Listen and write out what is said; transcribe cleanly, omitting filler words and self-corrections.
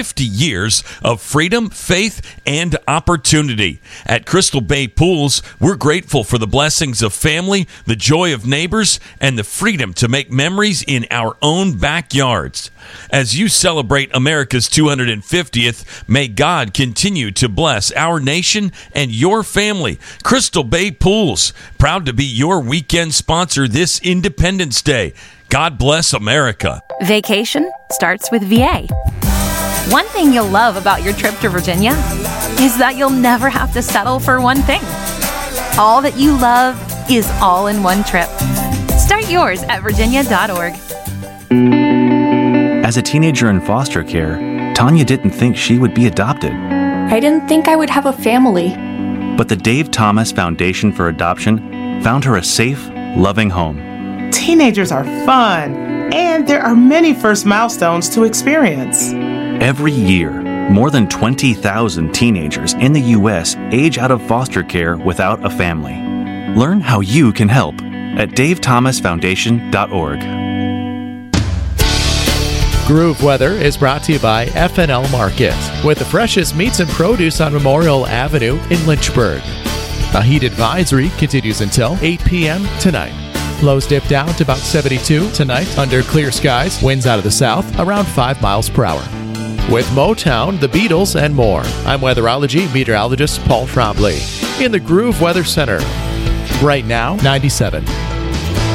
50 years of freedom, faith, and opportunity. At Crystal Bay Pools, we're grateful for the blessings of family, the joy of neighbors, and the freedom to make memories in our own backyards. As you celebrate America's 250th, may God continue to bless our nation and your family. Crystal Bay Pools, proud to be your weekend sponsor this Independence Day. God bless America. Vacation starts with VA. One thing you'll love about your trip to Virginia is that you'll never have to settle for one thing. All that you love is all in one trip. Start yours at virginia.org. As a teenager in foster care, Tanya didn't think she would be adopted. I didn't think I would have a family. But the Dave Thomas Foundation for Adoption found her a safe, loving home. Teenagers are fun, and there are many first milestones to experience. Every year, more than 20,000 teenagers in the U.S. age out of foster care without a family. Learn how you can help at davethomasfoundation.org. Groove Weather is brought to you by F&L Market, with the freshest meats and produce on Memorial Avenue in Lynchburg. A heat advisory continues until 8 p.m. tonight. Lows dip down to about 72 tonight under clear skies. Winds out of the south around 5 miles per hour. With Motown, the Beatles, and more, I'm weatherology meteorologist Paul Trombley in the Groove Weather Center. Right now, 97.